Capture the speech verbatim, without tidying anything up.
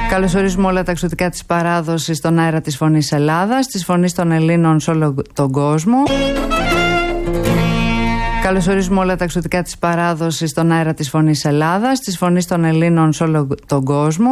Καλωσορίζουμε όλα τα εξωτικά της παράδοσης στον αέρα της Φωνής Ελλάδας, της Φωνής των Ελλήνων σε όλο τον κόσμο. Καλωσορίζουμε όλα τα εξωτικά της παράδοσης στον αέρα της Φωνής Ελλάδας, της Φωνής των Ελλήνων σε όλο τον κόσμο.